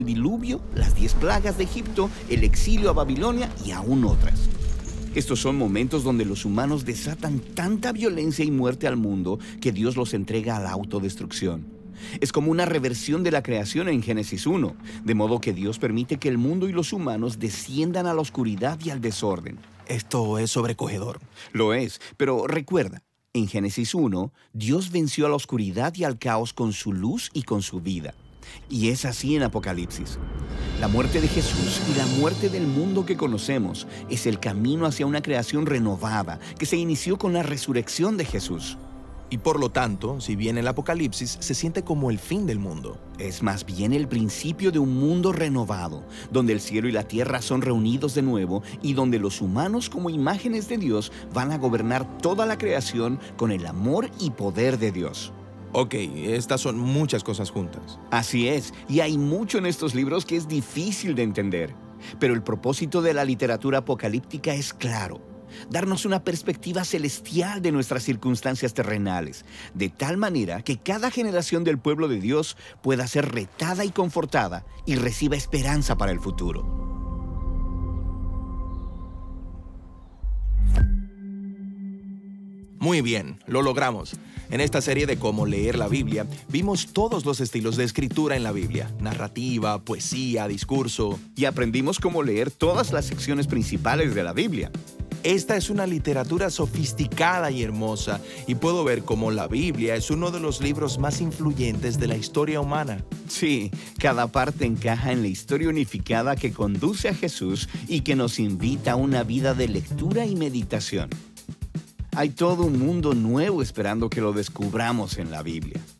diluvio, las 10 plagas de Egipto, el exilio a Babilonia y aún otras. Estos son momentos donde los humanos desatan tanta violencia y muerte al mundo que Dios los entrega a la autodestrucción. Es como una reversión de la creación en Génesis 1, de modo que Dios permite que el mundo y los humanos desciendan a la oscuridad y al desorden. Esto es sobrecogedor. Lo es, pero recuerda, en Génesis 1, Dios venció a la oscuridad y al caos con su luz y con su vida. Y es así en Apocalipsis. La muerte de Jesús y la muerte del mundo que conocemos es el camino hacia una creación renovada que se inició con la resurrección de Jesús. Y por lo tanto, si bien el Apocalipsis se siente como el fin del mundo, es más bien el principio de un mundo renovado, donde el cielo y la tierra son reunidos de nuevo y donde los humanos como imágenes de Dios van a gobernar toda la creación con el amor y poder de Dios. Ok, estas son muchas cosas juntas. Así es, y hay mucho en estos libros que es difícil de entender. Pero el propósito de la literatura apocalíptica es claro: darnos una perspectiva celestial de nuestras circunstancias terrenales, de tal manera que cada generación del pueblo de Dios pueda ser retada y confortada y reciba esperanza para el futuro. Muy bien, lo logramos. En esta serie de cómo leer la Biblia, vimos todos los estilos de escritura en la Biblia: narrativa, poesía, discurso. Y aprendimos cómo leer todas las secciones principales de la Biblia. Esta es una literatura sofisticada y hermosa, y puedo ver cómo la Biblia es uno de los libros más influyentes de la historia humana. Sí, cada parte encaja en la historia unificada que conduce a Jesús y que nos invita a una vida de lectura y meditación. Hay todo un mundo nuevo esperando que lo descubramos en la Biblia.